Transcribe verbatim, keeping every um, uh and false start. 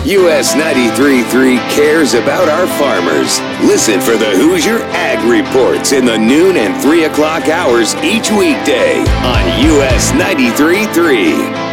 U S ninety-three point three cares about our farmers. Listen for the Hoosier Ag Reports in the noon and three o'clock hours each weekday on U S ninety-three point three.